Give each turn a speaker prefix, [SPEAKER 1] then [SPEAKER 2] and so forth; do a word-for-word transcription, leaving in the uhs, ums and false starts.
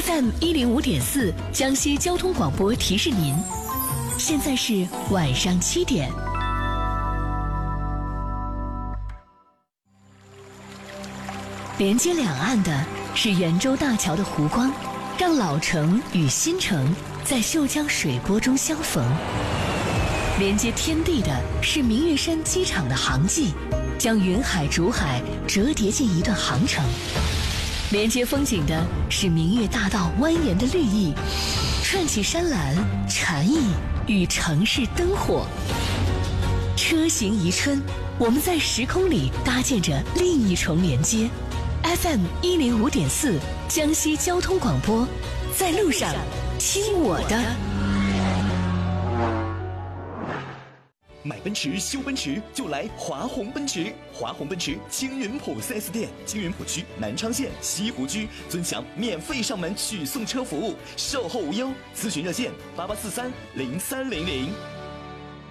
[SPEAKER 1] F M 一零五点四江西交通广播提示您，现在是晚上七点。连接两岸的是圆洲大桥的湖光，让老城与新城在秀江水波中相逢；连接天地的是明月山机场的航迹，将云海竹海折叠进一段航程；连接风景的是明月大道蜿蜒的绿意，串起山岚禅意与城市灯火。车行宜春，我们在时空里搭建着另一重连接。F M 一零五点四江西交通广播，在路上听我的。
[SPEAKER 2] 买奔驰修奔驰就来华宏奔驰，华宏奔驰青云浦 四 S 店，青云浦区南昌县西湖区尊享免费上门取送车服务，售后无忧，咨询热线八八四三零三零零。